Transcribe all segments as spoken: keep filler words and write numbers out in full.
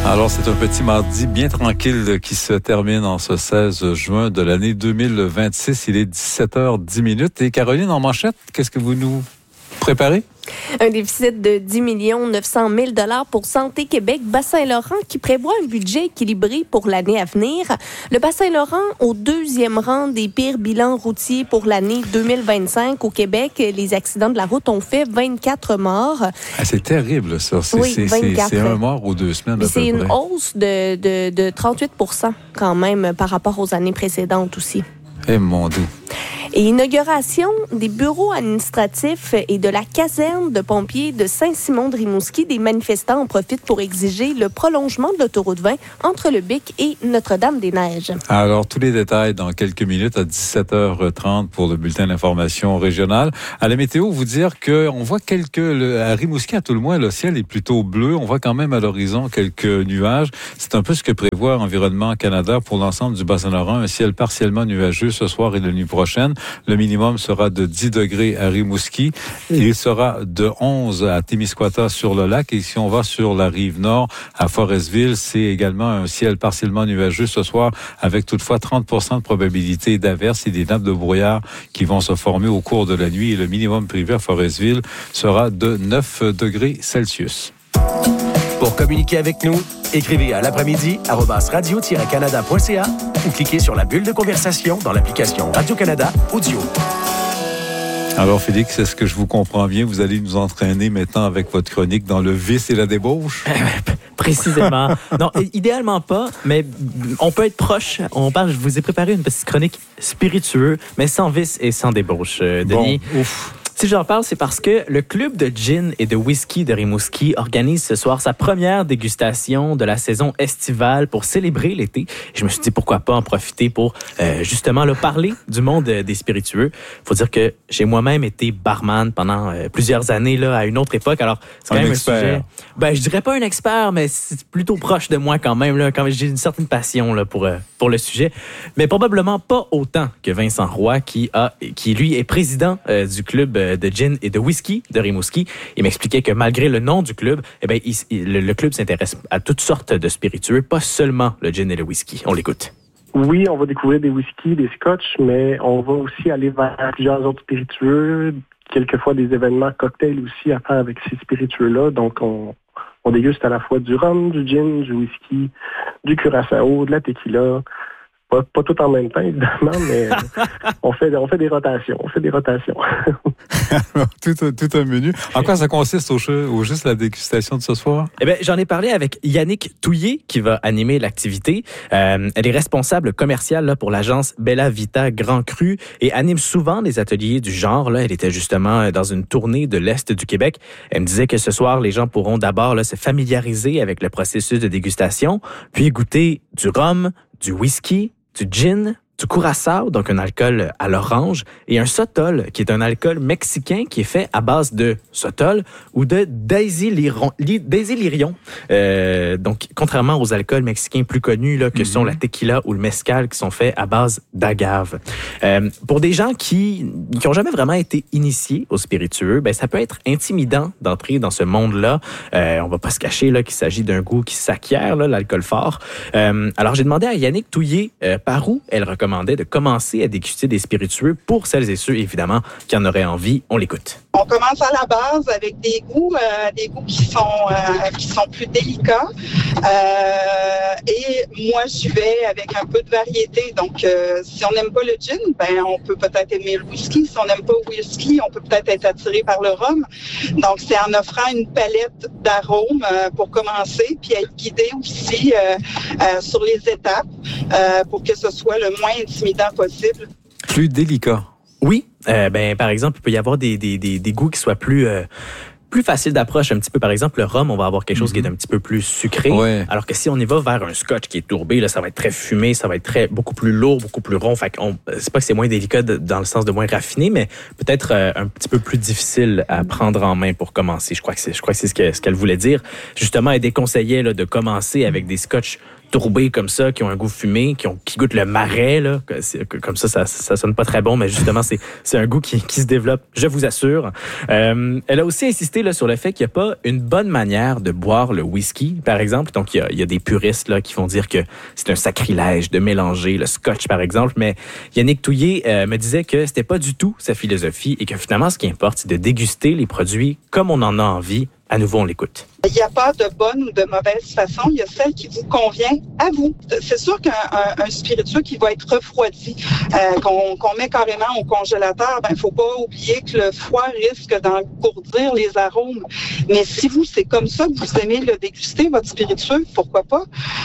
Alors, c'est un petit mardi bien tranquille qui se termine en ce seize juin de l'année deux mille vingt-six. Il est dix-sept heures dix minutes. Et Caroline, en manchette, qu'est-ce que vous nous préparez? Un déficit de dix millions neuf cent mille dollars pour Santé Québec Bas-Saint-Laurent qui prévoit un budget équilibré pour l'année à venir. Le Bas-Saint-Laurent au deuxième rang des pires bilans routiers pour l'année deux mille vingt-cinq. Au Québec, les accidents de la route ont fait vingt-quatre morts. Ah, c'est terrible, ça. C'est, oui, c'est, c'est, c'est un mort aux deux semaines. C'est une près. hausse de, de, de trente-huit pour cent quand même par rapport aux années précédentes aussi. Eh mon Dieu. Et inauguration des bureaux administratifs et de la caserne de pompiers de Saint-Simon-de-Rimouski. Des manifestants en profitent pour exiger le prolongement de l'autoroute vingt entre le Bic et Notre-Dame-des-Neiges. Alors, tous les détails dans quelques minutes à dix-sept heures trente pour le bulletin d'information régional. À la météo, vous dire qu'on voit quelques... Le, à Rimouski, à tout le moins, le ciel est plutôt bleu. On voit quand même à l'horizon quelques nuages. C'est un peu ce que prévoit Environnement Canada pour l'ensemble du Bas-Saint-Laurent. Un ciel partiellement nuageux ce soir et la nuit prochaine. Le minimum sera de dix degrés à Rimouski. Il sera de onze à Témiscouata sur le lac. Et si on va sur la rive nord, à Forestville, c'est également un ciel partiellement nuageux ce soir, avec toutefois trente pour cent de probabilité d'averses et des nappes de brouillard qui vont se former au cours de la nuit. Et le minimum prévu à Forestville sera de neuf degrés Celsius. Pour communiquer avec nous, écrivez à l'après-midi arobase radio tiret canada point c a ou cliquez sur la bulle de conversation dans l'application Radio-Canada Audio. Alors, Félix, est-ce que je vous comprends bien? Vous allez nous entraîner maintenant avec votre chronique dans le vice et la débauche? Précisément. Non, idéalement pas, mais on peut être proche. On parle, je vous ai préparé une petite chronique spiritueuse, mais sans vice et sans débauche, Denis. Bon, ouf. Si j'en parle, c'est parce que le club de gin et de whisky de Rimouski organise ce soir sa première dégustation de la saison estivale pour célébrer l'été. Je me suis dit pourquoi pas en profiter pour euh, justement là, parler du monde des spiritueux. Faut dire que j'ai moi-même été barman pendant euh, plusieurs années là, à une autre époque. Alors c'est quand un même expert. un sujet. Ben je dirais pas un expert, mais c'est plutôt proche de moi quand même là. Quand même, j'ai une certaine passion là pour euh, pour le sujet, mais probablement pas autant que Vincent Roy qui a qui lui est président euh, du club euh, de gin et de whisky de Rimouski. Il m'expliquait que malgré le nom du club, eh ben, il, il, le, le club s'intéresse à toutes sortes de spiritueux, pas seulement le gin et le whisky. On l'écoute. Oui, on va découvrir des whiskies, des scotch, mais on va aussi aller vers plusieurs autres spiritueux, quelquefois des événements cocktails aussi à faire avec ces spiritueux-là. Donc, on, on déguste à la fois du rhum, du gin, du whisky, du curaçao, de la tequila. Pas, pas tout en même temps, évidemment, mais on fait, on fait des rotations. On fait des rotations. tout, un, tout un menu. En quoi ça consiste au, au juste la dégustation de ce soir? Eh bien, j'en ai parlé avec Yannick Touillet, qui va animer l'activité. Euh, elle est responsable commerciale là, pour l'agence Bella Vita Grand Cru et anime souvent des ateliers du genre. Là. Elle était justement dans une tournée de l'Est du Québec. Elle me disait que ce soir, les gens pourront d'abord là, se familiariser avec le processus de dégustation, puis goûter du rhum, du whisky, du gin, du curaçao, donc un alcool à l'orange, et un sotol, qui est un alcool mexicain qui est fait à base de sotol ou de daisy-lyrion. daisy-lyrion. Euh, donc, contrairement aux alcools mexicains plus connus, là, que mm-hmm. sont la tequila ou le mezcal, qui sont faits à base d'agave. Euh, pour des gens qui qui ont jamais vraiment été initiés aux spiritueux, ben ça peut être intimidant d'entrer dans ce monde-là. Euh, on va pas se cacher là qu'il s'agit d'un goût qui s'acquiert, là, l'alcool fort. Euh, alors, j'ai demandé à Yannick Touillet euh, par où elle recommande de commencer à déguster des spiritueux pour celles et ceux, évidemment, qui en auraient envie. On l'écoute. On commence à la base avec des goûts, euh, des goûts qui sont euh, qui sont plus délicats. Euh, et moi, je vais avec un peu de variété. Donc, euh, si on n'aime pas le gin, ben on peut peut-être aimer le whisky. Si on n'aime pas le whisky, on peut peut-être être attiré par le rhum. Donc, c'est en offrant une palette d'arômes euh, pour commencer, puis être guidé aussi euh, euh, sur les étapes euh, pour que ce soit le moins intimidant possible. Plus délicat. Oui, euh, ben par exemple, il peut y avoir des des des, des goûts qui soient plus euh, plus faciles d'approche un petit peu. Par exemple, le rhum, on va avoir quelque chose mm-hmm. qui est un petit peu plus sucré, ouais. alors que si on y va vers un scotch qui est tourbé, là, ça va être très fumé, ça va être très beaucoup plus lourd, beaucoup plus rond. Fait qu'on, c'est pas que c'est moins délicat de, dans le sens de moins raffiné, mais peut-être euh, un petit peu plus difficile à prendre en main pour commencer. Je crois que c'est, je crois que c'est ce, que, ce qu'elle voulait dire. Justement, elle déconseillait là, de commencer avec des scotch tourbés comme ça, qui ont un goût fumé, qui, ont, qui goûtent le marais. Là. C'est, comme ça, ça, ça sonne pas très bon, mais justement, c'est, c'est un goût qui, qui se développe, je vous assure. Euh, elle a aussi insisté là, sur le fait qu'il n'y a pas une bonne manière de boire le whisky, par exemple. Donc, il y a, il y a des puristes là, qui vont dire que c'est un sacrilège de mélanger le scotch, par exemple. Mais Yannick Touillet euh, me disait que c'était pas du tout sa philosophie et que finalement, ce qui importe, c'est de déguster les produits comme on en a envie. À nouveau, on l'écoute. Il n'y a pas de bonne ou de mauvaise façon. Il y a celle qui vous convient à vous. C'est sûr qu'un un, un spiritueux qui va être refroidi, euh, qu'on, qu'on met carrément au congélateur, ben, faut pas oublier que le froid risque d'engourdir les arômes. Mais si vous, c'est comme ça que vous aimez le déguster, votre spiritueux, pourquoi pas?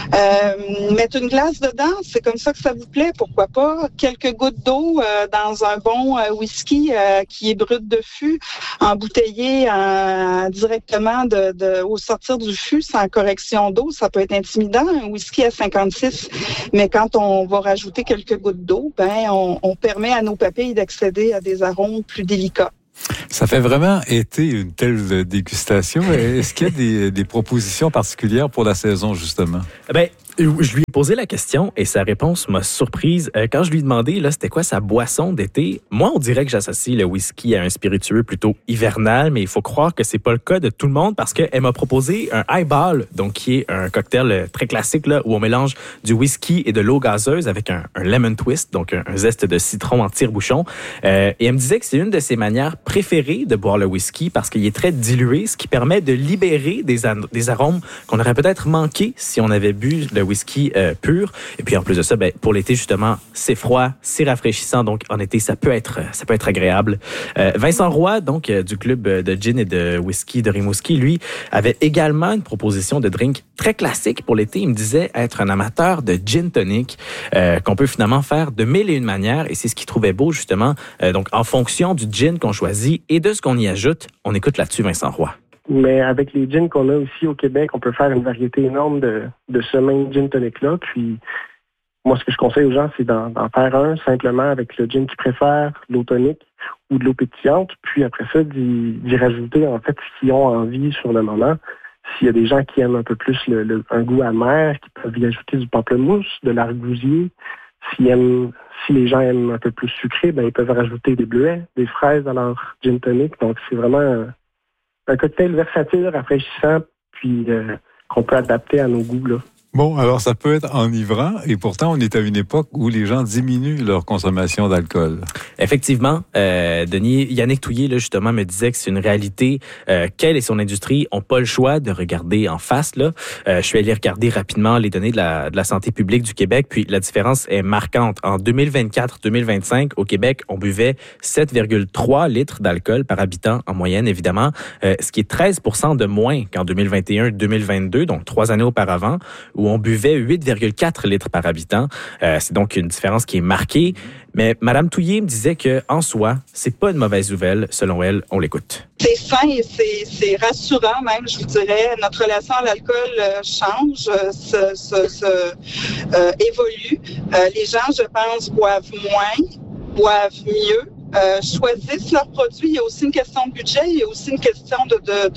Euh, mettre une glace dedans, c'est comme ça que ça vous plaît, pourquoi pas? Quelques gouttes d'eau euh, dans un bon euh, whisky euh, qui est brut de fût, embouteillé en, directement De, de, au sortir du fût sans correction d'eau, ça peut être intimidant, un whisky à cinquante-six. Mais quand on va rajouter quelques gouttes d'eau, ben on, on permet à nos papilles d'accéder à des arômes plus délicats. Ça fait vraiment été une telle dégustation. Est-ce qu'il y a des, des propositions particulières pour la saison, justement? Ben, je lui ai posé la question et sa réponse m'a surprise. Quand je lui ai demandé, là, c'était quoi sa boisson d'été, moi, on dirait que j'associe le whisky à un spiritueux plutôt hivernal, mais il faut croire que c'est pas le cas de tout le monde parce qu'elle m'a proposé un highball, donc qui est un cocktail très classique là, où on mélange du whisky et de l'eau gazeuse avec un, un lemon twist, donc un, un zeste de citron en tire-bouchon. Euh, et elle me disait que c'est une de ses manières préférées de boire le whisky parce qu'il est très dilué, ce qui permet de libérer des, an- des arômes qu'on aurait peut-être manqué si on avait bu le whisky euh, pur. Et puis en plus de ça, ben, pour l'été justement, c'est froid, c'est rafraîchissant, donc en été ça peut être, ça peut être agréable. Euh, Vincent Roy, donc euh, du club de gin et de whisky de Rimouski, lui avait également une proposition de drink très classique pour l'été. Il me disait être un amateur de gin tonic euh, qu'on peut finalement faire de mille et une manières. Et c'est ce qu'il trouvait beau justement. Euh, donc en fonction du gin qu'on choisit et de ce qu'on y ajoute, on écoute là-dessus Vincent Roy. Mais avec les gins qu'on a aussi au Québec, on peut faire une variété énorme de, de ce même gin tonic-là. Puis, moi, ce que je conseille aux gens, c'est d'en, d'en faire un simplement avec le gin qu'ils préfèrent, l'eau tonique ou de l'eau pétillante. Puis après ça, d'y, d'y rajouter en fait ce qu'ils ont envie sur le moment. S'il y a des gens qui aiment un peu plus le, le, un goût amer, qui peuvent y ajouter du pamplemousse, de l'argousier. S'ils aiment, si les gens aiment un peu plus sucré, ben ils peuvent rajouter des bleuets, des fraises dans leur gin tonic. Donc, c'est vraiment un, un cocktail versatile, rafraîchissant, puis euh, qu'on peut adapter à nos goûts, là. Bon, alors ça peut être enivrant et pourtant on est à une époque où les gens diminuent leur consommation d'alcool. Effectivement, euh, Denis, Yannick Touillet là justement me disait que c'est une réalité euh, qu'elle et son industrie ont pas le choix de regarder en face là. Euh, je suis allé regarder rapidement les données de la de la santé publique du Québec, puis la différence est marquante. En deux mille vingt-quatre deux mille vingt-cinq, au Québec, on buvait sept virgule trois litres d'alcool par habitant en moyenne, évidemment, euh, ce qui est treize pour cent de moins qu'en deux mille vingt et un deux mille vingt-deux, donc trois années auparavant, où on buvait huit virgule quatre litres par habitant. Euh, c'est donc une différence qui est marquée. Mais Mme Touillet me disait que en soi, c'est pas une mauvaise nouvelle. Selon elle, on l'écoute. C'est sain et c'est, c'est rassurant même, je vous dirais. Notre relation à l'alcool euh, change, euh, se, se, se euh, évolue. Euh, les gens, je pense, boivent moins, boivent mieux. Euh, choisissent leurs produits. Il y a aussi une question de budget, il y a aussi une question de... de,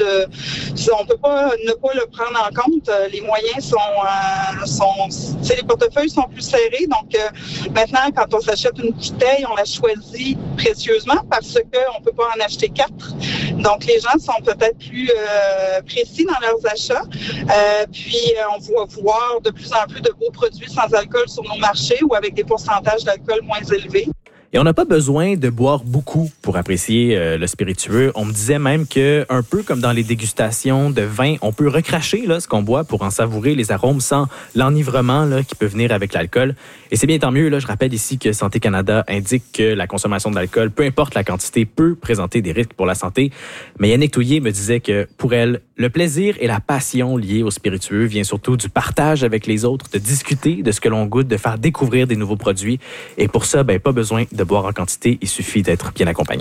de on ne peut pas ne pas le prendre en compte. Les moyens sont... Euh, sont les portefeuilles sont plus serrés. Donc, euh, maintenant, quand on s'achète une bouteille, on la choisit précieusement parce qu'on ne peut pas en acheter quatre. Donc, les gens sont peut-être plus euh, précis dans leurs achats. Euh, puis, on va voir de plus en plus de beaux produits sans alcool sur nos marchés ou avec des pourcentages d'alcool moins élevés. Et on n'a pas besoin de boire beaucoup pour apprécier euh, le spiritueux. On me disait même que, un peu comme dans les dégustations de vin, on peut recracher là, ce qu'on boit pour en savourer les arômes sans l'enivrement là, qui peut venir avec l'alcool. Et c'est bien tant mieux. Là, je rappelle ici que Santé Canada indique que la consommation d'alcool, peu importe la quantité, peut présenter des risques pour la santé. Mais Yannick Touillet me disait que, pour elle, le plaisir et la passion liés au spiritueux vient surtout du partage avec les autres, de discuter de ce que l'on goûte, de faire découvrir des nouveaux produits. Et pour ça, ben, pas besoin de boire en quantité, il suffit d'être bien accompagné.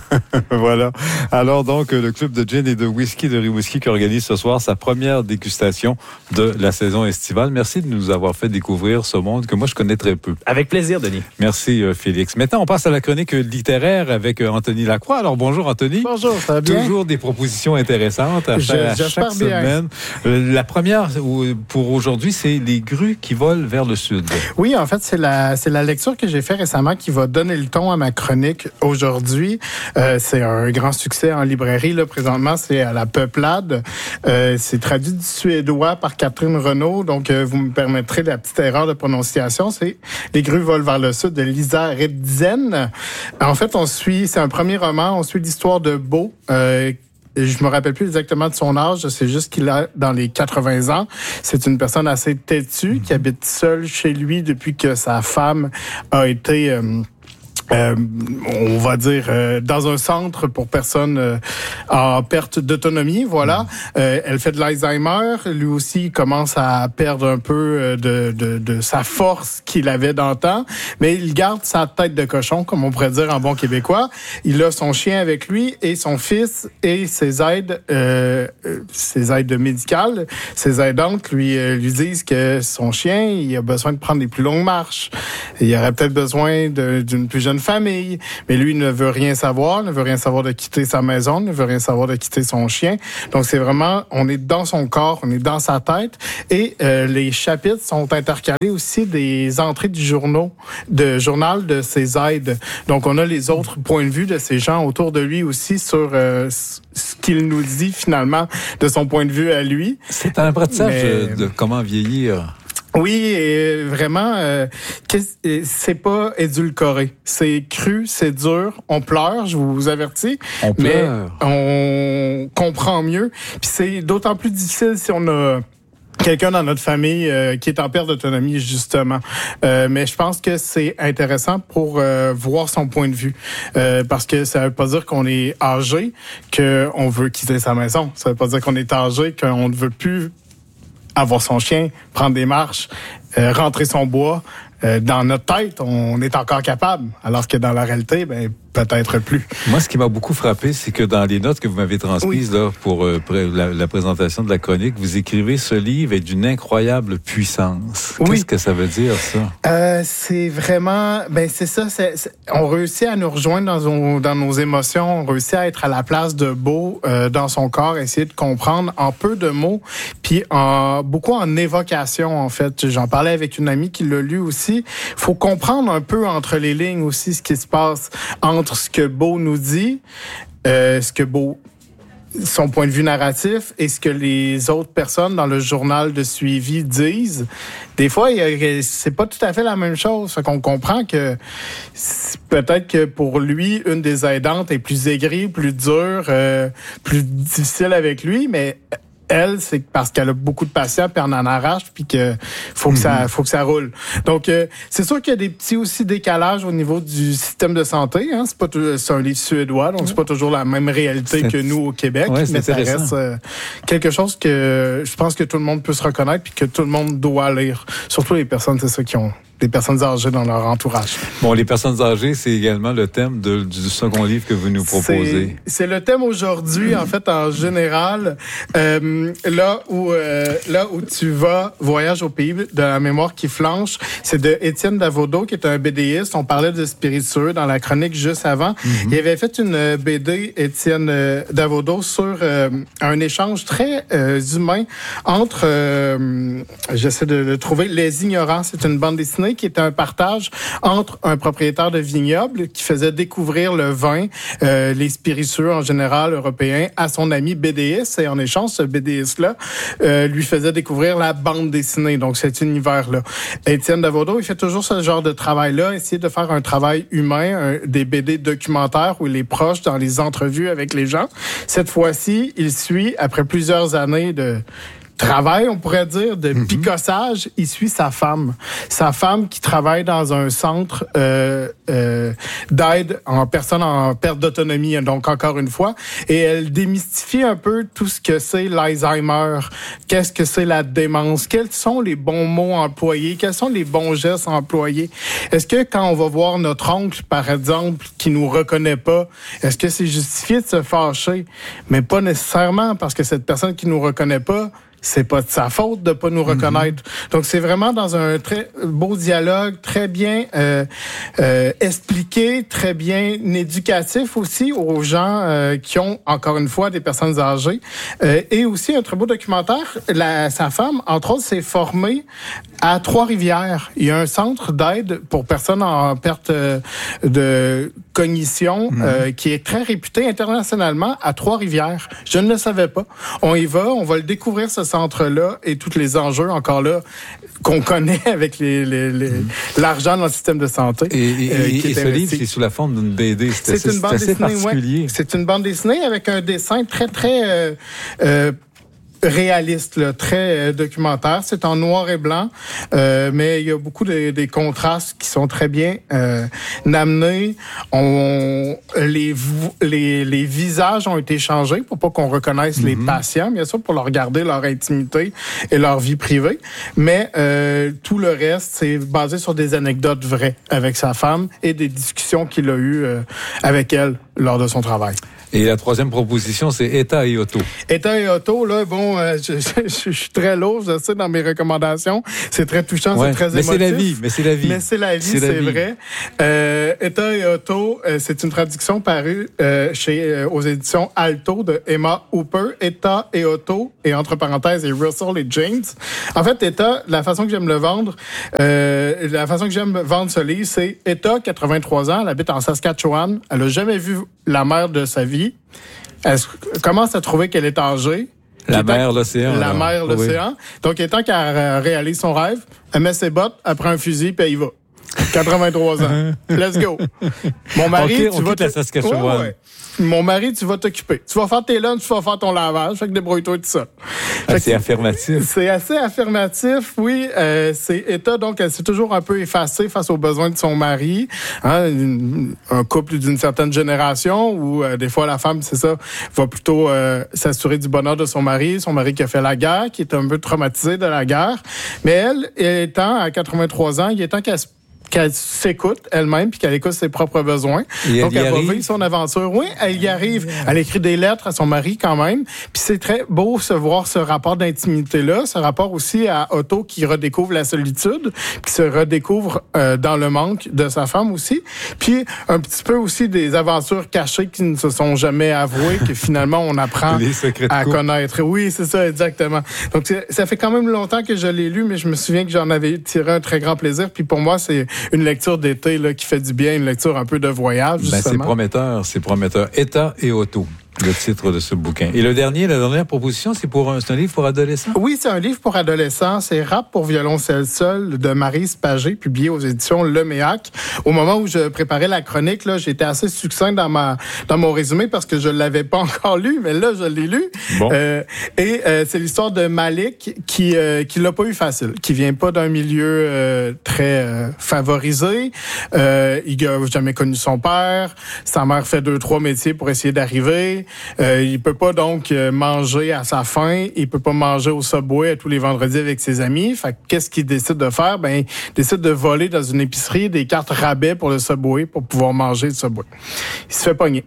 Voilà. Alors donc, le club de gin et de whisky de Rimouski qui organise ce soir sa première dégustation de la saison estivale. Merci de nous avoir fait découvrir ce monde que moi, je connais très peu. Avec plaisir, Denis. Merci, Félix. Maintenant, on passe à la chronique littéraire avec Anthony Lacroix. Alors, bonjour, Anthony. Bonjour, ça va bien? Toujours des propositions intéressantes à faire Je, à chaque semaine. Bien. La première pour aujourd'hui, c'est les grues qui volent vers le sud. Oui, en fait, c'est la, c'est la lecture que j'ai faite récemment qui va donner le ton à ma chronique aujourd'hui. Euh, c'est un grand succès en librairie. Là, présentement, c'est à la Peuplade. Euh, c'est traduit du suédois par Catherine Renaud. Donc, euh, vous me permettrez la petite erreur de prononciation. C'est Les grues volent vers le sud de Lisa Redzen. En fait, on suit, c'est un premier roman. On suit l'histoire de Beau, euh, je me rappelle plus exactement de son âge, je sais juste qu'il a dans les quatre-vingts ans. C'est une personne assez têtue qui habite seule chez lui depuis que sa femme a été... Euh, Euh, on va dire euh, dans un centre pour personnes euh, en perte d'autonomie, voilà. Euh, elle fait de l'Alzheimer, lui aussi commence à perdre un peu de, de, de sa force qu'il avait d'antan, mais il garde sa tête de cochon, comme on pourrait dire en bon québécois. Il a son chien avec lui et son fils et ses aides, euh, ses aides médicales, ses aidantes lui euh, lui disent que son chien, il a besoin de prendre des plus longues marches. Il aurait peut-être besoin de, d'une plus jeune famille, mais lui ne veut rien savoir, ne veut rien savoir de quitter sa maison, ne veut rien savoir de quitter son chien. Donc c'est vraiment, on est dans son corps, on est dans sa tête, et euh, les chapitres sont intercalés aussi des entrées du journal, de journal de ses aides. Donc on a les autres points de vue de ces gens autour de lui aussi sur euh, ce qu'il nous dit finalement de son point de vue à lui. C'est un apprentissage mais... de, de comment vieillir. Oui, et vraiment, euh, c'est pas édulcoré. C'est cru, c'est dur. On pleure, je vous avertis. On pleure. Mais on comprend mieux. Puis c'est d'autant plus difficile si on a quelqu'un dans notre famille euh, qui est en perte d'autonomie, justement. Euh, mais je pense que c'est intéressant pour euh, voir son point de vue. Euh, parce que ça veut pas dire qu'on est âgé, qu'on veut quitter sa maison. Ça veut pas dire qu'on est âgé, qu'on ne veut plus avoir son chien, prendre des marches, euh, rentrer son bois. Euh, dans notre tête, on est encore capable, alors que dans la réalité, ben peut-être plus. Moi, ce qui m'a beaucoup frappé, c'est que dans les notes que vous m'avez transmises oui. là pour euh, la, la présentation de la chronique, vous écrivez ce livre est d'une incroyable puissance. Oui. Qu'est-ce que ça veut dire, ça? Euh, c'est vraiment... Ben c'est ça. C'est, c'est, on réussit à nous rejoindre dans nos, dans nos émotions. On réussit à être à la place de Beau euh, dans son corps, essayer de comprendre en peu de mots, puis en, beaucoup en évocation, en fait. J'en parlais avec une amie qui l'a lu aussi. Il faut comprendre un peu entre les lignes aussi ce qui se passe entre ce que Beau nous dit, euh, ce que Beau, son point de vue narratif et ce que les autres personnes dans le journal de suivi disent. Des fois, c'est pas tout à fait la même chose. Fait qu'on comprend que peut-être que pour lui, une des aidantes est plus aigrie, plus dure, euh, plus difficile avec lui, mais elle, c'est parce qu'elle a beaucoup de patience, puis elle en arrache, puis que faut que mm-hmm. ça, faut que ça roule. Donc, euh, c'est sûr qu'il y a des petits aussi décalages au niveau du système de santé. Hein. C'est pas tout, c'est un livre suédois, donc c'est pas toujours la même réalité c'est... que nous au Québec, ouais, mais ça reste euh, quelque chose que je pense que tout le monde peut se reconnaître, puis que tout le monde doit lire. Surtout les personnes, c'est ça qui ont des personnes âgées dans leur entourage. Bon, les personnes âgées, c'est également le thème de, du second livre que vous nous proposez. C'est, c'est le thème aujourd'hui, en fait, en général. Euh, là où euh, là où tu vas, Voyage au pays de la mémoire qui flanche, c'est de Étienne Davodo, qui est un BDiste. On parlait de spiritueux dans la chronique juste avant. Mm-hmm. Il avait fait une B D, Étienne euh, Davodo, sur euh, un échange très euh, humain entre, euh, j'essaie de le trouver, Les Ignorants. C'est une bande dessinée qui était un partage entre un propriétaire de vignoble qui faisait découvrir le vin, euh, les spiritueux en général européens, à son ami B D S. Et en échange, ce B D S-là euh, lui faisait découvrir la bande dessinée, donc cet univers-là. Étienne Davodo, il fait toujours ce genre de travail-là, essayer de faire un travail humain, un, des B D documentaires où il est proche dans les entrevues avec les gens. Cette fois-ci, il suit, après plusieurs années de travail, on pourrait dire, de mm-hmm. picossage, il suit sa femme. Sa femme qui travaille dans un centre euh, euh, d'aide en personnes en perte d'autonomie, donc encore une fois, et elle démystifie un peu tout ce que c'est l'Alzheimer, qu'est-ce que c'est la démence, quels sont les bons mots employés, quels sont les bons gestes employés. Est-ce que quand on va voir notre oncle, par exemple, qui nous reconnaît pas, est-ce que c'est justifié de se fâcher? Mais pas nécessairement, parce que cette personne qui nous reconnaît pas, c'est pas de sa faute de pas nous reconnaître. Mm-hmm. Donc, c'est vraiment dans un très beau dialogue, très bien euh, euh, expliqué, très bien éducatif aussi aux gens euh, qui ont, encore une fois, des personnes âgées. Euh, et aussi, un très beau documentaire. La, sa femme, entre autres, s'est formée à Trois-Rivières. Il y a un centre d'aide pour personnes en perte euh, de cognition mm-hmm. euh, qui est très réputé internationalement à Trois-Rivières. Je ne le savais pas. On y va, on va le découvrir, ce centre-là, et tous les enjeux, encore là, qu'on connaît avec les, les, les, mmh. l'argent dans le système de santé. Et, et, euh, qui et ce livre, c'est sous la forme d'une B D. C'est, c'est, c'est une bande assez dessinée, particulier. Ouais. C'est une bande dessinée avec un dessin très, très... Euh, euh, réaliste, là, très euh, documentaire. C'est en noir et blanc, euh, mais il y a beaucoup de, des contrastes qui sont très bien euh, amenés. On, les, les, les visages ont été changés pour pas qu'on reconnaisse mm-hmm. les patients, bien sûr, pour leur garder leur intimité et leur vie privée. Mais euh, tout le reste, c'est basé sur des anecdotes vraies avec sa femme et des discussions qu'il a eues euh, avec elle lors de son travail. Et la troisième proposition, c'est État et auto. État et auto, là, bon, euh, je, je, je suis très lourd, je sais, dans mes recommandations. C'est très touchant, ouais, c'est très mais émotif. Mais c'est la vie, mais c'est la vie. Mais c'est la vie, c'est, c'est la vie. Vrai. Euh, État et auto, euh, c'est une traduction parue euh, chez euh, aux éditions Alto de Emma Hooper. État et auto, et entre parenthèses, et Russell et James. En fait, État, la façon que j'aime le vendre, euh, la façon que j'aime vendre ce livre, c'est État, quatre-vingt-trois ans, elle habite en Saskatchewan, elle a jamais vu la mer de sa vie. Elle commence à trouver qu'elle est âgée. La mer, l'océan. La mer, l'océan. Oui. Donc, étant qu'elle réalise son rêve, elle met ses bottes, elle prend un fusil, puis elle y va. quatre-vingt-trois ans. Let's go. Mon mari, okay, tu vas te... la Saskatchewan. Ouais, ouais. Mon mari, tu vas t'occuper. Tu vas faire tes lunchs, tu vas faire ton lavage. Fait que débrouille-toi tout ça. Ah, c'est affirmatif. C'est assez affirmatif, oui. Euh, c'est État, donc, elle s'est toujours un peu effacée face aux besoins de son mari. Hein, une, un couple d'une certaine génération où, euh, des fois, la femme, c'est ça, va plutôt euh, s'assurer du bonheur de son mari. Son mari qui a fait la guerre, qui est un peu traumatisé de la guerre. Mais elle, étant à quatre-vingt-trois ans, il est temps qu'elle se qu'elle s'écoute elle-même puis qu'elle écoute ses propres besoins. Et donc, elle, elle va arrive. vivre son aventure. Oui, elle y arrive. Elle écrit des lettres à son mari quand même. Puis c'est très beau se voir ce rapport d'intimité-là, ce rapport aussi à Otto qui redécouvre la solitude, qui se redécouvre euh, dans le manque de sa femme aussi. Puis un petit peu aussi des aventures cachées qui ne se sont jamais avouées, que finalement on apprend à connaître. Oui, c'est ça, exactement. Donc ça fait quand même longtemps que je l'ai lu, mais je me souviens que j'en avais tiré un très grand plaisir. Puis pour moi, c'est une lecture d'été là, qui fait du bien, une lecture un peu de voyage, justement. Ben, c'est prometteur, c'est prometteur. État et auto, le titre de ce bouquin. Et le dernier, la dernière proposition, c'est pour un, c'est un livre pour adolescents? Oui, c'est un livre pour adolescents. C'est Rap pour violoncelle seul de Maryse Pagé, publié aux éditions Le Méac. Au moment où je préparais la chronique, là, j'étais assez succinct dans ma dans mon résumé parce que je l'avais pas encore lu, mais là, je l'ai lu. Bon. Euh, et euh, c'est l'histoire de Malik qui euh, qui l'a pas eu facile, qui vient pas d'un milieu euh, très euh, favorisé. Euh, il a jamais connu son père. Sa mère fait deux trois métiers pour essayer d'arriver. Euh, il peut pas donc manger à sa faim. Il peut pas manger au Subway tous les vendredis avec ses amis. Fait que qu'est-ce qu'il décide de faire? Ben, il décide de voler dans une épicerie des cartes rabais pour le Subway pour pouvoir manger le Subway. Il se fait pogner.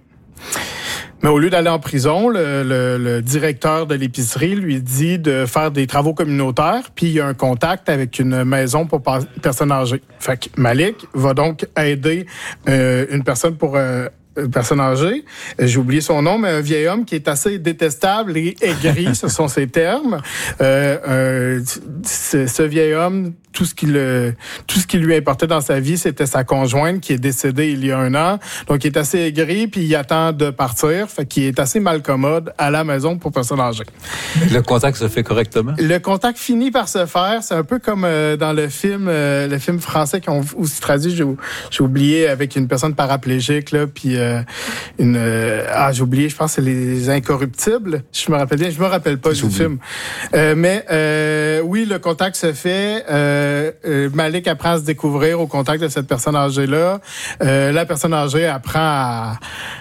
Mais au lieu d'aller en prison, le, le, le directeur de l'épicerie lui dit de faire des travaux communautaires, puis il y a un contact avec une maison pour personnes âgées. Fait que Malik va donc aider euh, une personne pour... Euh, Une personne âgée, j'ai oublié son nom, mais un vieil homme qui est assez détestable et aigri, ce sont ses termes. Euh, euh, ce, ce vieil homme tout ce qui le, tout ce qui lui importait dans sa vie, c'était sa conjointe qui est décédée il y a un an. Donc, il est assez aigri, puis il attend de partir. Fait qu'il est assez malcommode à la maison pour personnes âgées. Le contact se fait correctement? Le contact finit par se faire. C'est un peu comme euh, dans le film, euh, le film français qu'on aussi traduit, j'ai, j'ai oublié, avec une personne paraplégique, là, puis euh, une... Euh, ah, j'ai oublié, je pense que c'est Les Incorruptibles. Je me rappelle bien, je me rappelle pas j'ai du oublié. film. Euh, mais euh, oui, le contact se fait. Euh, Euh, Malik apprend à se découvrir au contact de cette personne âgée-là. Euh, la personne âgée apprend à,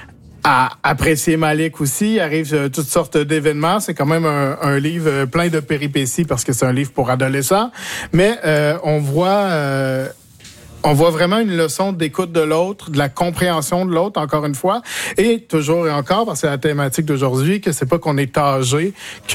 à apprécier Malik aussi. Il arrive euh, toutes sortes d'événements. C'est quand même un, un livre plein de péripéties parce que c'est un livre pour adolescents. Mais euh, on voit... Euh, On voit vraiment une leçon d'écoute de l'autre, de la compréhension de l'autre, encore une fois. Et toujours et encore, parce que c'est la thématique d'aujourd'hui, que c'est pas qu'on est âgé,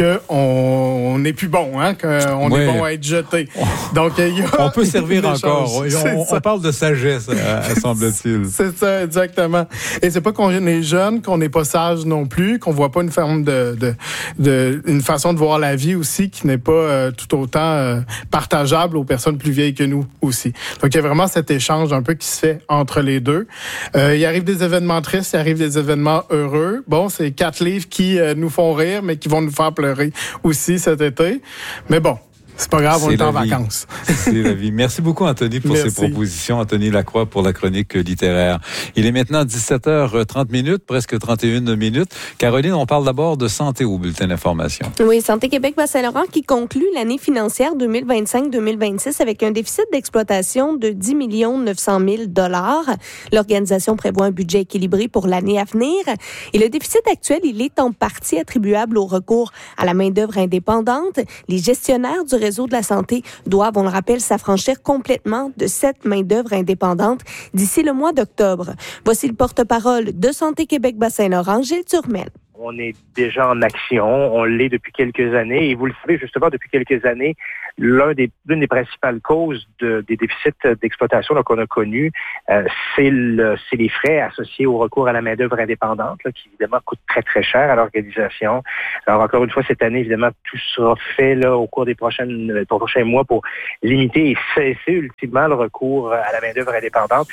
qu'on n'est plus bon, hein, qu'on ouais. est bon à être jeté. Donc, il y a on peut servir encore. On, on parle de sagesse, semble-t-il. C'est ça, exactement. Et c'est pas qu'on est jeune, qu'on n'est pas sage non plus, qu'on voit pas une forme de, de, de une façon de voir la vie aussi qui n'est pas euh, tout autant euh, partageable aux personnes plus vieilles que nous aussi. Donc, il y a vraiment cet échange un peu qui se fait entre les deux. Euh, il arrive des événements tristes, il arrive des événements heureux. Bon, c'est quatre livres qui euh, nous font rire, mais qui vont nous faire pleurer aussi cet été. Mais bon, c'est pas grave, on est en vie. Vacances. C'est la vie. Merci beaucoup, Anthony, pour Merci. ces propositions. Anthony Lacroix pour la chronique littéraire. Il est maintenant dix-sept heures trente minutes, presque trente et une minutes. Caroline, on parle d'abord de santé au bulletin d'information. Oui, Santé Québec-Bas-Saint-Laurent qui conclut l'année financière deux mille vingt-cinq deux mille vingt-six avec un déficit d'exploitation de dix millions neuf cent mille dollars. L'organisation prévoit un budget équilibré pour l'année à venir. Et le déficit actuel, il est en partie attribuable au recours à la main-d'œuvre indépendante. Les gestionnaires du réseau de la santé doivent, on le rappelle, s'affranchir complètement de cette main-d'œuvre indépendante d'ici le mois d'octobre. Voici le porte-parole de Santé Québec-Bas-Saint-Laurent, Gilles Turmel. On est déjà en action, on l'est depuis quelques années et vous le savez justement depuis quelques années, l'un des, l'une des principales causes de, des déficits d'exploitation là, qu'on a connus, euh, c'est, le, c'est les frais associés au recours à la main-d'œuvre indépendante là, qui évidemment coûte très très cher à l'organisation. Alors encore une fois cette année évidemment tout sera fait là au cours des prochaines des prochains mois pour limiter et cesser ultimement le recours à la main-d'œuvre indépendante.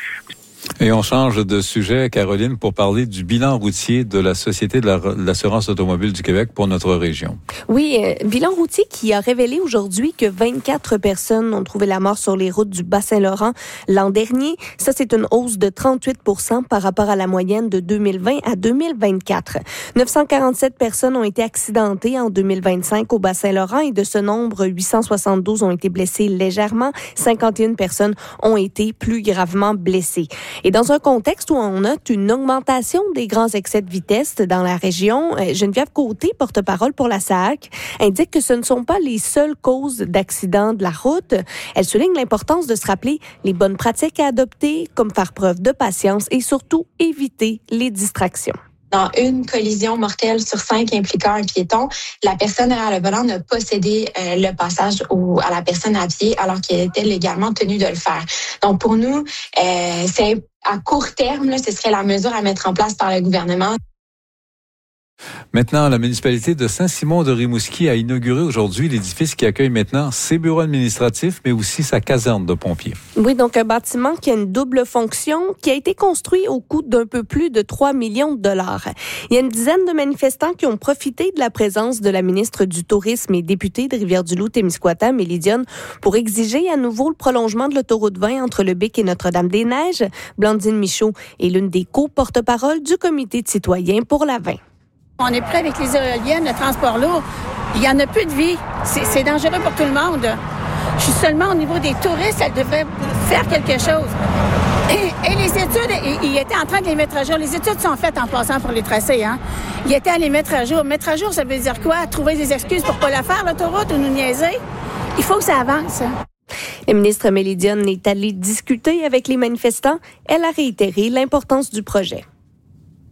Et on change de sujet, Caroline, pour parler du bilan routier de la Société de, la, de l'assurance automobile du Québec pour notre région. Oui, euh, bilan routier qui a révélé aujourd'hui que vingt-quatre personnes ont trouvé la mort sur les routes du Bas-Saint-Laurent l'an dernier. Ça, c'est une hausse de trente-huit pour cent par rapport à la moyenne de deux mille vingt à deux mille vingt-quatre. neuf cent quarante-sept personnes ont été accidentées en deux mille vingt-cinq au Bas-Saint-Laurent et de ce nombre, huit cent soixante-douze ont été blessées légèrement. cinquante et une personnes ont été plus gravement blessées. Et dans un contexte où on note une augmentation des grands excès de vitesse dans la région, Geneviève Côté, porte-parole pour la S A A C, indique que ce ne sont pas les seules causes d'accidents de la route. Elle souligne l'importance de se rappeler les bonnes pratiques à adopter, comme faire preuve de patience et surtout éviter les distractions. Dans une collision mortelle sur cinq impliquant un piéton, la personne derrière le volant n'a pas cédé euh, le passage au, à la personne à pied alors qu'elle était légalement tenue de le faire. Donc pour nous, euh, c'est à court terme, là, ce serait la mesure à mettre en place par le gouvernement. Maintenant, la municipalité de Saint-Simon-de-Rimouski a inauguré aujourd'hui l'édifice qui accueille maintenant ses bureaux administratifs, mais aussi sa caserne de pompiers. Oui, donc un bâtiment qui a une double fonction, qui a été construit au coût d'un peu plus de trois millions de dollars. Il y a une dizaine de manifestants qui ont profité de la présence de la ministre du Tourisme et députée de Rivière-du-Loup-Témiscouata, Mélie Dion, pour exiger à nouveau le prolongement de l'autoroute vingt entre le Bic et Notre-Dame-des-Neiges. Blandine Michaud est l'une des co-porte-paroles du comité de citoyens pour la vingt. On est prêt avec les éoliennes, le transport lourd. Il n'y en a plus de vie. C'est, c'est dangereux pour tout le monde. Je suis seulement au niveau des touristes, elle devrait faire quelque chose. Et, et les études, il était en train de les mettre à jour. Les études sont faites en passant pour les tracés. Hein. Il était à les mettre à jour. Mettre à jour, ça veut dire quoi? Trouver des excuses pour ne pas la faire, l'autoroute, ou nous niaiser? Il faut que ça avance. Hein. La ministre Mélie Dion est allée discuter avec les manifestants. Elle a réitéré l'importance du projet.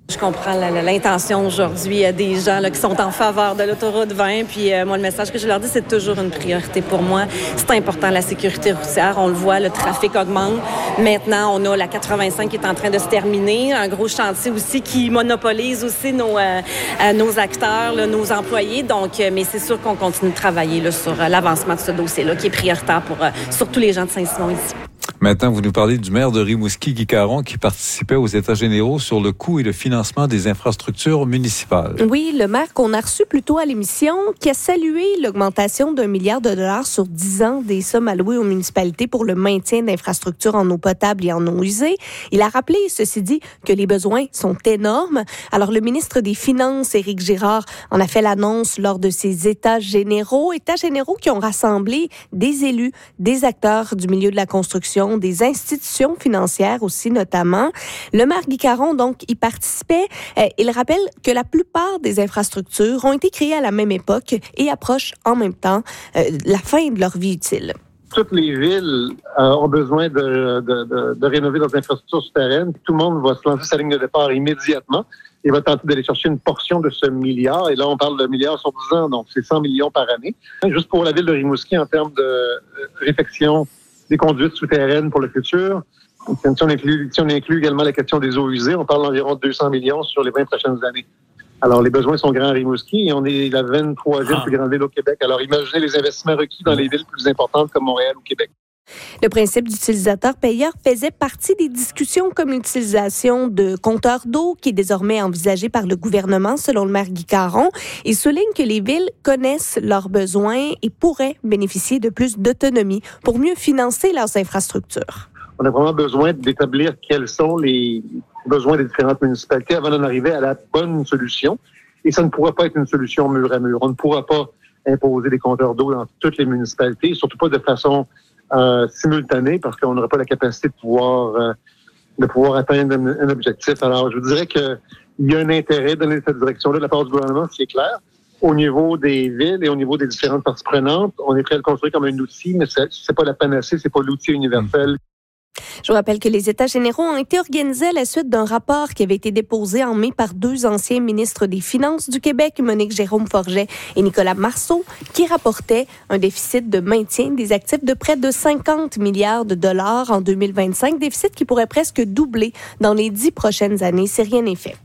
Je comprends l'intention aujourd'hui des gens là, qui sont en faveur de l'autoroute vingt. Puis euh, moi, le message que je leur dis, c'est toujours une priorité pour moi. C'est important, la sécurité routière. On le voit, le trafic augmente. Maintenant, on a la quatre-vingt-cinq qui est en train de se terminer. Un gros chantier aussi qui monopolise aussi nos, euh, nos acteurs, là, nos employés. Donc, euh, mais c'est sûr qu'on continue de travailler là, sur euh, l'avancement de ce dossier-là qui est prioritaire pour euh, surtout les gens de Saint-Simon ici. Maintenant, vous nous parlez du maire de Rimouski, Guy Caron, qui participait aux États généraux sur le coût et le financement des infrastructures municipales. Oui, le maire qu'on a reçu plus tôt à l'émission, qui a salué l'augmentation d'un milliard de dollars sur dix ans des sommes allouées aux municipalités pour le maintien d'infrastructures en eau potable et en eau usée. Il a rappelé, ceci dit, que les besoins sont énormes. Alors, le ministre des Finances, Éric Girard, en a fait l'annonce lors de ces États généraux. États généraux qui ont rassemblé des élus, des acteurs du milieu de la construction, des institutions financières aussi notamment. Le maire Guy Caron, donc, y participait. Euh, il rappelle que la plupart des infrastructures ont été créées à la même époque et approchent en même temps euh, la fin de leur vie utile. Toutes les villes euh, ont besoin de, de, de, de rénover leurs infrastructures souterraines. Tout le monde va se lancer sa ligne de départ immédiatement et va tenter d'aller chercher une portion de ce milliard. Et là, on parle de milliard sur dix ans, donc c'est cent millions par année. Juste pour la ville de Rimouski, en termes de euh, réfection des conduites souterraines pour le futur. Si on, inclut, si on inclut également la question des eaux usées, on parle d'environ deux cents millions sur les vingt prochaines années. Alors, les besoins sont grands à Rimouski et on est la vingt-troisième ah. plus grande ville au Québec. Alors, imaginez les investissements requis dans les villes plus importantes comme Montréal ou Québec. Le principe d'utilisateur-payeur faisait partie des discussions comme l'utilisation de compteurs d'eau qui est désormais envisagé par le gouvernement, selon le maire Guy Caron. Il souligne que les villes connaissent leurs besoins et pourraient bénéficier de plus d'autonomie pour mieux financer leurs infrastructures. On a vraiment besoin d'établir quels sont les besoins des différentes municipalités avant d'en arriver à la bonne solution. Et ça ne pourra pas être une solution mur à mur. On ne pourra pas imposer des compteurs d'eau dans toutes les municipalités, surtout pas de façon Euh, simultanée parce qu'on n'aurait pas la capacité de pouvoir euh, de pouvoir atteindre un, un objectif. Alors, je vous dirais que il y a un intérêt de donner cette direction-là de la part du gouvernement, c'est clair. Au niveau des villes et au niveau des différentes parties prenantes, on est prêt à le construire comme un outil, mais c'est, c'est pas la panacée, c'est pas l'outil universel. Je vous rappelle que les États généraux ont été organisés à la suite d'un rapport qui avait été déposé en mai par deux anciens ministres des Finances du Québec, Monique Jérôme-Forget et Nicolas Marceau, qui rapportaient un déficit de maintien des actifs de près de cinquante milliards de dollars en deux mille vingt-cinq, déficit qui pourrait presque doubler dans les dix prochaines années si rien n'est fait.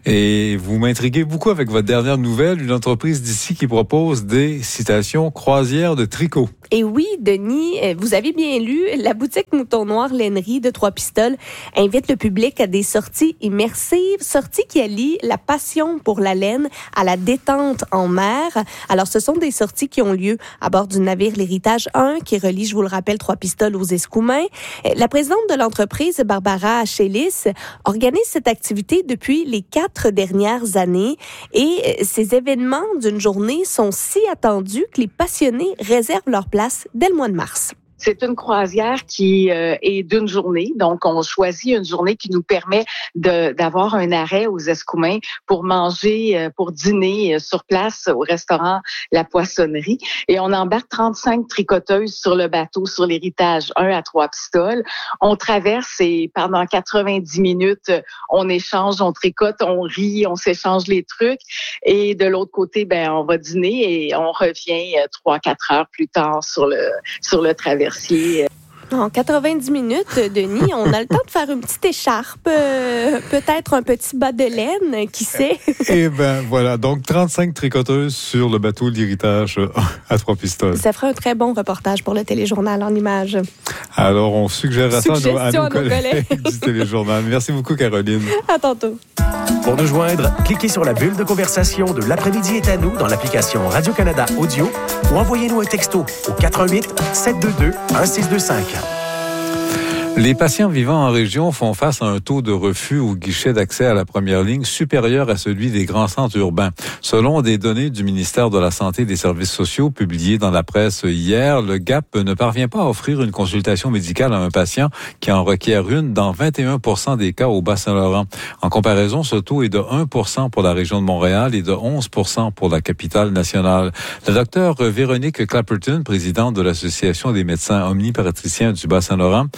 Et vous m'intriguez beaucoup avec votre dernière nouvelle, une entreprise d'ici qui propose des, citations, croisières de tricot. Et oui, Denis, vous avez bien lu, la boutique Mouton Noir Lainerie de Trois-Pistoles invite le public à des sorties immersives, sorties qui allient la passion pour la laine à la détente en mer. Alors, ce sont des sorties qui ont lieu à bord du navire L'Héritage un qui relie, je vous le rappelle, Trois-Pistoles aux Escoumins. La présidente de l'entreprise, Barbara Chélis, organise cette activité depuis les quatre dernières années et ces événements d'une journée sont si attendus que les passionnés réservent leur place dès le mois de mars. C'est une croisière qui euh, est d'une journée. Donc, on choisit une journée qui nous permet de, d'avoir un arrêt aux Escoumins pour manger, euh, pour dîner euh, sur place au restaurant La Poissonnerie. Et on embarque trente-cinq tricoteuses sur le bateau, sur l'Héritage un à Trois-Pistoles. On traverse et pendant quatre-vingt-dix minutes, on échange, on tricote, on rit, on s'échange les trucs. Et de l'autre côté, ben, on va dîner et on revient euh, trois, quatre heures plus tard sur le, sur le traversier. En quatre-vingt-dix minutes, Denis, on a le temps de faire une petite écharpe, euh, peut-être un petit bas de laine, qui sait? Eh bien, voilà. Donc, trente-cinq tricoteuses sur le bateau L'Héritage à Trois-Pistoles. Ça ferait un très bon reportage pour le téléjournal en images. Alors, on suggérera ça à nos, à nos, à nos collègues, collègues du téléjournal. Merci beaucoup, Caroline. À tantôt. Pour nous joindre, cliquez sur la bulle de conversation de L'après-midi est à nous dans l'application Radio-Canada Audio ou envoyez-nous un texto au quatre un huit, sept deux deux, un six deux cinq. Les patients vivant en région font face à un taux de refus au guichet d'accès à la première ligne supérieur à celui des grands centres urbains. Selon des données du ministère de la Santé et des Services sociaux publiées dans la presse hier, le G A P ne parvient pas à offrir une consultation médicale à un patient qui en requiert une dans vingt et un pour cent des cas au Bas-Saint-Laurent. En comparaison, ce taux est de un pour cent pour la région de Montréal et de onze pour cent pour la capitale nationale. Le docteur Véronique Clapperton, présidente de l'Association des médecins omnipraticiens du Bas-Saint-Laurent, a dit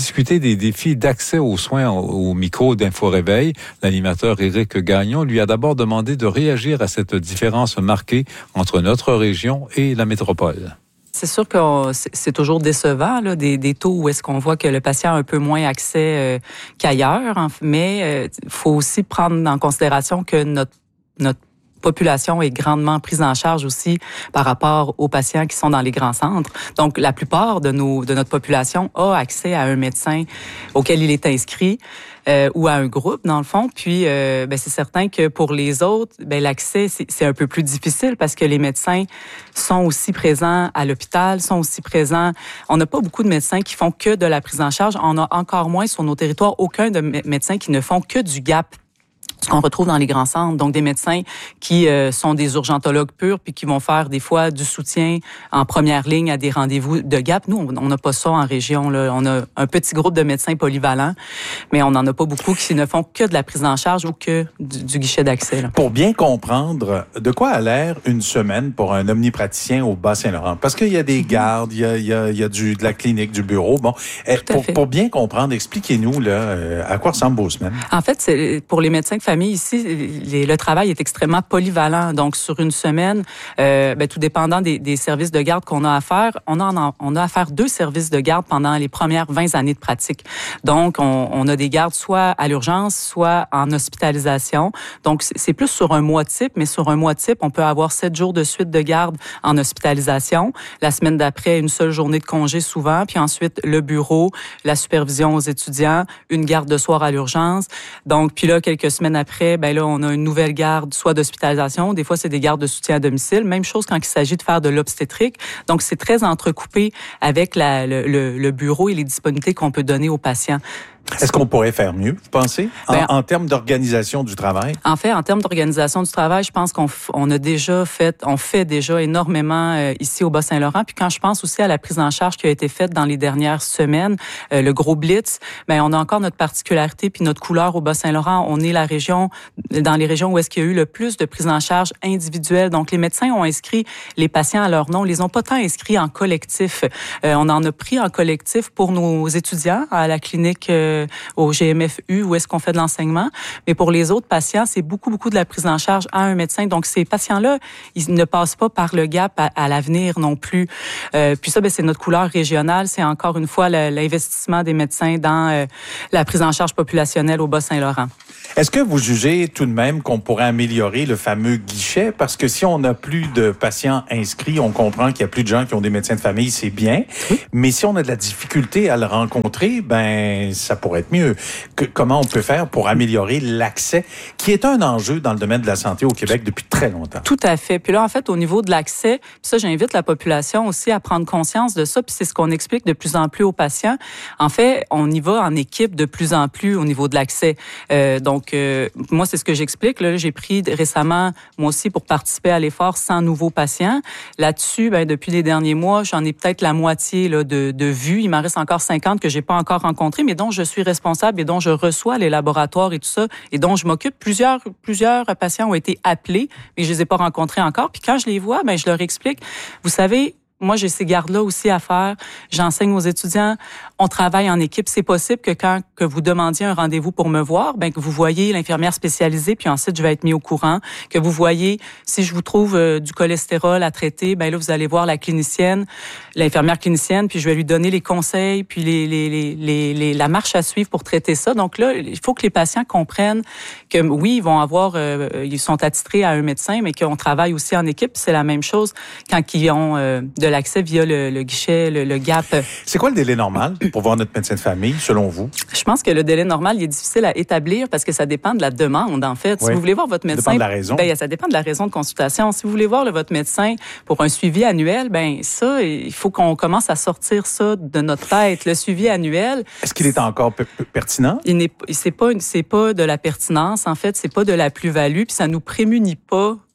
discuter des défis d'accès aux soins au micro d'Info-Réveil. L'animateur Éric Gagnon lui a d'abord demandé de réagir à cette différence marquée entre notre région et la métropole. C'est sûr que c'est toujours décevant, là, des, des taux où est-ce qu'on voit que le patient a un peu moins accès euh, qu'ailleurs, hein, mais il euh, faut aussi prendre en considération que notre, notre population est grandement prise en charge aussi par rapport aux patients qui sont dans les grands centres. Donc, la plupart de nos de notre population a accès à un médecin auquel il est inscrit euh, ou à un groupe, dans le fond. Puis, euh, ben, c'est certain que pour les autres, ben, l'accès, c'est, c'est un peu plus difficile parce que les médecins sont aussi présents à l'hôpital, sont aussi présents. On n'a pas beaucoup de médecins qui font que de la prise en charge. On a encore moins sur nos territoires aucun de médecins qui ne font que du gap, ce qu'on retrouve dans les grands centres. Donc, des médecins qui euh, sont des urgentologues purs puis qui vont faire des fois du soutien en première ligne à des rendez-vous de gap. Nous, on n'a pas ça en région, là. On a un petit groupe de médecins polyvalents, mais on n'en a pas beaucoup qui ne font que de la prise en charge ou que du, du guichet d'accès, là. Pour bien comprendre, de quoi a l'air une semaine pour un omnipraticien au Bas-Saint-Laurent? Parce qu'il y a des gardes, il y a, il y a, il y a du, de la clinique, du bureau. Bon, pour, pour bien comprendre, expliquez-nous là, euh, à quoi ressemblent vos semaines. En fait, c'est, pour les médecins de famille, ici, les, le travail est extrêmement polyvalent. Donc, sur une semaine, euh, ben, tout dépendant des, des services de garde qu'on a à faire, on a, on a à faire deux services de garde pendant les premières vingt années de pratique. Donc, on, on a des gardes soit à l'urgence, soit en hospitalisation. Donc, c'est plus sur un mois type, mais sur un mois type, on peut avoir sept jours de suite de garde en hospitalisation. La semaine d'après, une seule journée de congé souvent, puis ensuite le bureau, la supervision aux étudiants, une garde de soir à l'urgence. Donc, puis là, quelques semaines après, ben là, on a une nouvelle garde, soit d'hospitalisation, des fois c'est des gardes de soutien à domicile. Même chose quand il s'agit de faire de l'obstétrique. Donc, c'est très entrecoupé avec la, le, le, le bureau et les disponibilités qu'on peut donner aux patients. Est-ce qu'on pourrait faire mieux, vous pensez, en, ben, en termes d'organisation du travail? En fait, en termes d'organisation du travail, je pense qu'on on a déjà fait, on fait déjà énormément euh, ici au Bas-Saint-Laurent. Puis quand je pense aussi à la prise en charge qui a été faite dans les dernières semaines, euh, le gros blitz, ben on a encore notre particularité puis notre couleur au Bas-Saint-Laurent. On est la région, dans les régions où est-ce qu'il y a eu le plus de prise en charge individuelle. Donc les médecins ont inscrit les patients à leur nom, ils les ont pas tant inscrits en collectif. Euh, on en a pris en collectif pour nos étudiants à la clinique. Euh, au G M F U, où est-ce qu'on fait de l'enseignement. Mais pour les autres patients, c'est beaucoup, beaucoup de la prise en charge à un médecin. Donc, ces patients-là, ils ne passent pas par le gap à, à l'avenir non plus. Euh, puis ça, ben, c'est notre couleur régionale. C'est encore une fois le, l'investissement des médecins dans euh, la prise en charge populationnelle au Bas-Saint-Laurent. Est-ce que vous jugez tout de même qu'on pourrait améliorer le fameux guichet? Parce que si on n'a plus de patients inscrits, on comprend qu'il y a plus de gens qui ont des médecins de famille, c'est bien. Oui. Mais si on a de la difficulté à le rencontrer, ben ça pourrait être mieux. Que, comment on peut faire pour améliorer l'accès, qui est un enjeu dans le domaine de la santé au Québec depuis très longtemps? Tout à fait. Puis là, en fait, au niveau de l'accès, puis ça, j'invite la population aussi à prendre conscience de ça, puis c'est ce qu'on explique de plus en plus aux patients. En fait, on y va en équipe de plus en plus au niveau de l'accès. Euh, donc, Donc, euh, moi, c'est ce que j'explique. Là, j'ai pris récemment, moi aussi, pour participer à l'effort, cent nouveaux patients. Là-dessus, ben, depuis les derniers mois, j'en ai peut-être la moitié là, de, de vues. Il m'en reste encore cinquante que j'ai pas encore rencontrés, mais dont je suis responsable et dont je reçois les laboratoires et tout ça, et dont je m'occupe. Plusieurs, plusieurs patients ont été appelés, mais je les ai pas rencontrés encore. Puis quand je les vois, ben, je leur explique. Vous savez, moi, j'ai ces gardes-là aussi à faire. J'enseigne aux étudiants. On travaille en équipe. C'est possible que quand que vous demandiez un rendez-vous pour me voir, ben que vous voyez l'infirmière spécialisée, puis ensuite, je vais être mis au courant. Que vous voyez, si je vous trouve euh, du cholestérol à traiter, ben là, vous allez voir la clinicienne, l'infirmière clinicienne, puis je vais lui donner les conseils, puis les, les, les, les, les, la marche à suivre pour traiter ça. Donc là, il faut que les patients comprennent que, oui, ils vont avoir, euh, ils sont attitrés à un médecin, mais qu'on travaille aussi en équipe. C'est la même chose quand ils ont euh, de l'accès via le, le guichet, le, le gap. C'est quoi le délai normal pour voir notre médecin de famille, selon vous? Je pense que le délai normal, il est difficile à établir parce que ça dépend de la demande, en fait. Oui. Si vous voulez voir votre médecin... Ça dépend de la raison. Ben, ça dépend de la raison de consultation. Si vous voulez voir là, votre médecin pour un suivi annuel, ben ça, il faut qu'on commence à sortir ça de notre tête. Le suivi annuel... Est-ce qu'il est encore p- pertinent? Il n'est, c'est pas, c'est pas de la pertinence, en fait. C'est pas de la plus-value, puis ça nous prémunit pas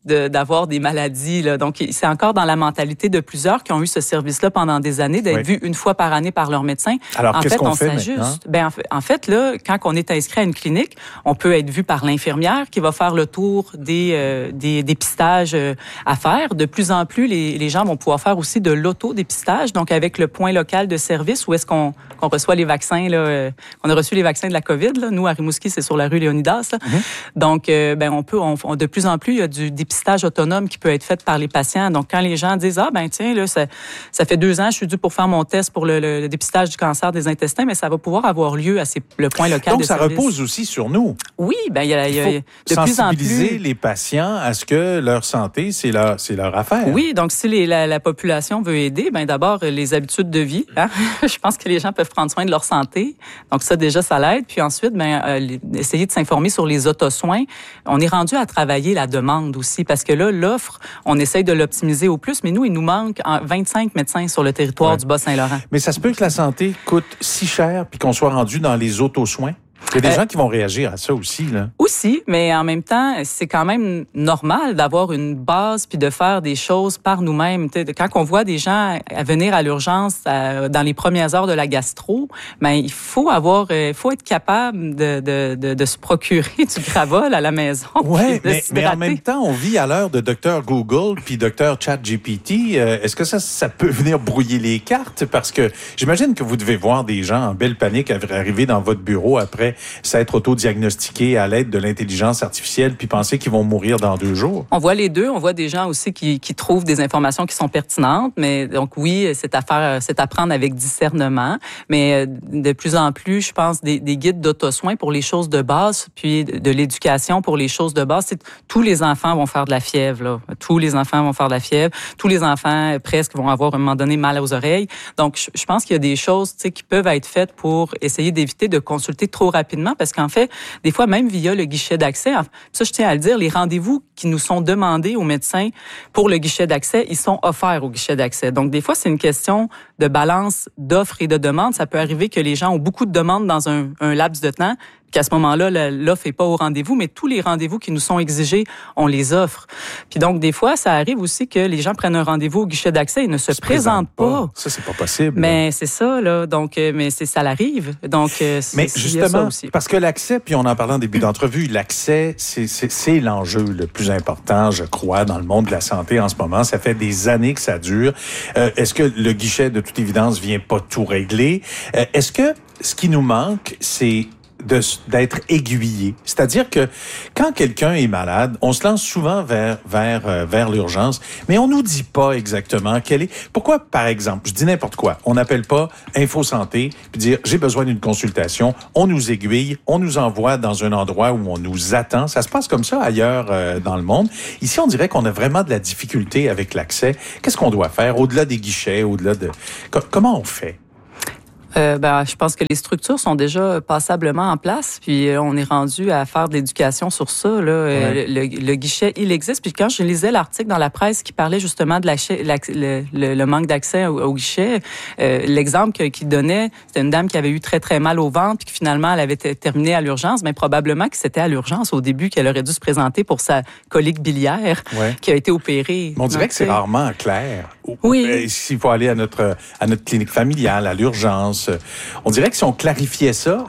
de, d'avoir des maladies. Là. Donc, c'est encore dans la mentalité de plusieurs qui ont eu ce service-là pendant des années, d'être oui. vus une fois par année par leur médecin. Alors, en qu'est-ce fait, qu'on on fait s'ajuste. maintenant? Ben, en, fait, en fait, là, quand on est inscrit à une clinique, on peut être vu par l'infirmière qui va faire le tour des, euh, des dépistages euh, à faire. De plus en plus, les, les gens vont pouvoir faire aussi de l'autodépistage, donc avec le point local de service où est-ce qu'on, qu'on reçoit les vaccins. Là, euh, on a reçu les vaccins de la COVID. Là. Nous, à Rimouski, c'est sur la rue Léonidas. Là. Mm-hmm. Donc, euh, ben, on peut, on, on, de plus en plus, il y a du dépistage autonome qui peut être fait par les patients. Donc, quand les gens disent, ah, ben tiens, là, ça, ça fait deux ans, je suis dû pour faire mon test pour le, le, le dépistage du cancer des intestins, mais ça va pouvoir avoir lieu à ces, le point local donc, de service. service. Donc, ça repose aussi sur nous. Oui, ben il y a, il y a il de faut plus en sensibiliser plus les patients à ce que leur santé, c'est leur, c'est leur affaire. Oui, donc si les, la, la population veut aider, ben d'abord les habitudes de vie. Hein? Je pense que les gens peuvent prendre soin de leur santé. Donc ça déjà ça l'aide. Puis ensuite, ben euh, essayer de s'informer sur les autosoins. On est rendu à travailler la demande aussi parce que là l'offre, on essaye de l'optimiser au plus, mais nous il nous manque vingt-cinq médecins sur le territoire ouais. du Bas-Saint-Laurent. Mais ça se peut que la santé coûte si cher puis qu'on soit rendu dans les autosoins. Il y a des euh, gens qui vont réagir à ça aussi, là. Aussi, mais en même temps, c'est quand même normal d'avoir une base puis de faire des choses par nous-mêmes. T'sais, quand on voit des gens à venir à l'urgence à, dans les premières heures de la gastro, ben il faut avoir, il faut être capable de, de, de, de se procurer du Gravol à la maison. Oui, mais, mais en même temps, on vit à l'heure de docteur Google puis docteur ChatGPT. Euh, est-ce que ça, ça peut venir brouiller les cartes? Parce que j'imagine que vous devez voir des gens en belle panique arriver dans votre bureau après s'être auto-diagnostiqués à l'aide de l'intelligence artificielle puis penser qu'ils vont mourir dans deux jours? On voit les deux. On voit des gens aussi qui, qui trouvent des informations qui sont pertinentes. Mais donc oui, c'est à faire, c'est à prendre avec discernement. Mais de plus en plus, je pense, des, des guides d'auto-soins pour les choses de base, puis de, de l'éducation pour les choses de base. C'est, tous les enfants vont faire de la fièvre, là. Tous les enfants vont faire de la fièvre. Tous les enfants, presque, vont avoir à un moment donné mal aux oreilles. Donc, je, je pense qu'il y a des choses, tu sais, qui peuvent être faites pour essayer d'éviter de consulter trop rapidement. Parce qu'en fait, des fois, même via le guichet d'accès, ça, je tiens à le dire, les rendez-vous qui nous sont demandés aux médecins pour le guichet d'accès, ils sont offerts au guichet d'accès. Donc, des fois, c'est une question de balance d'offres et de demandes. Ça peut arriver que les gens ont beaucoup de demandes dans un, un laps de temps, qu'à ce moment-là, l'offre n'est pas au rendez-vous, mais tous les rendez-vous qui nous sont exigés, on les offre. Puis donc, des fois, ça arrive aussi que les gens prennent un rendez-vous au guichet d'accès et ne se, se présentent pas. pas. Ça, c'est pas possible. Mais c'est ça, là. Donc, mais c'est ça l'arrive. Donc, c'est, mais c'est, justement, ça aussi. Parce que l'accès, puis on en parlait en début d'entrevue, l'accès, c'est, c'est, c'est l'enjeu le plus important, je crois, dans le monde de la santé en ce moment. Ça fait des années que ça dure. Euh, est-ce que le guichet, de toute évidence, vient pas tout régler? Euh, est-ce que ce qui nous manque, c'est De, d'être aiguillé. C'est-à-dire que quand quelqu'un est malade, on se lance souvent vers vers euh, vers l'urgence, mais on nous dit pas exactement quelle est. Pourquoi, par exemple, je dis n'importe quoi, on n'appelle pas Info Santé puis dire j'ai besoin d'une consultation, on nous aiguille, on nous envoie dans un endroit où on nous attend. Ça se passe comme ça ailleurs euh, dans le monde. Ici, on dirait qu'on a vraiment de la difficulté avec l'accès. Qu'est-ce qu'on doit faire au-delà des guichets, au-delà de Co- comment on fait? Euh, ben, je pense que les structures sont déjà passablement en place, puis euh, on est rendu à faire de l'éducation sur ça. Là. Ouais. Le, le, le guichet, il existe. Puis quand je lisais l'article dans la presse qui parlait justement de la, la, le, le, le manque d'accès au, au guichet, euh, l'exemple que, qu'il donnait, c'était une dame qui avait eu très, très mal au ventre, puis que finalement, elle avait t- terminé à l'urgence. Mais probablement que c'était à l'urgence au début qu'elle aurait dû se présenter pour sa colique biliaire ouais. qui a été opérée. Mais on dirait Donc, que c'est rarement clair. Oui. S'il faut aller à notre, à notre clinique familiale, à l'urgence, on dirait que si on clarifiait ça,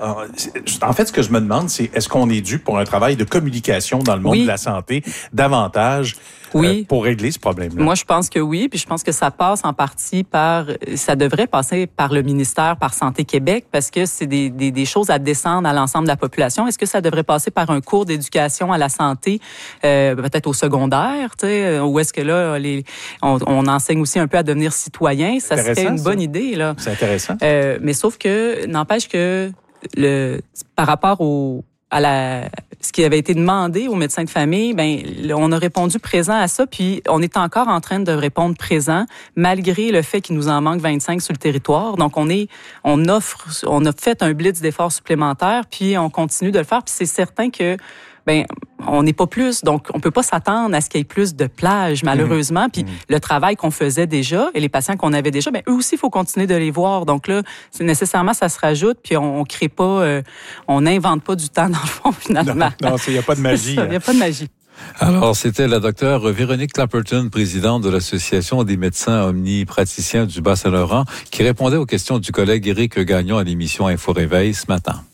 en fait, ce que je me demande, c'est est-ce qu'on est dû pour un travail de communication dans le monde oui. de la santé davantage oui. euh, pour régler ce problème-là? Moi, je pense que oui, puis je pense que ça passe en partie par, ça devrait passer par le ministère, par Santé Québec, parce que c'est des, des, des choses à descendre à l'ensemble de la population. Est-ce que ça devrait passer par un cours d'éducation à la santé, euh, peut-être au secondaire, tu sais, ou est-ce que là, les, on, on enseigne aussi un peu à devenir citoyen? Ça serait une bonne ça. idée, là. C'est intéressant. Euh, mais sauf que, n'empêche que le, par rapport au, à la, ce qui avait été demandé aux médecins de famille, ben, on a répondu présent à ça, puis on est encore en train de répondre présent, malgré le fait qu'il nous en manque vingt-cinq sur le territoire. Donc, on est, on offre, on a fait un blitz d'efforts supplémentaires, puis on continue de le faire, puis c'est certain que, ben, on n'est pas plus, donc on peut pas s'attendre à ce qu'il y ait plus de plages, malheureusement. Mmh. Puis mmh. le travail qu'on faisait déjà et les patients qu'on avait déjà, ben eux aussi, il faut continuer de les voir. Donc là, c'est nécessairement, ça se rajoute, puis on, on crée pas, euh, on n'invente pas du temps dans le fond, finalement. Non, il n'y a pas de magie. Il n'y a pas de magie. Alors, c'était la docteure Véronique Clapperton, présidente de l'Association des médecins omnipraticiens du Bas-Saint-Laurent, qui répondait aux questions du collègue Éric Gagnon à l'émission Info Réveil ce matin.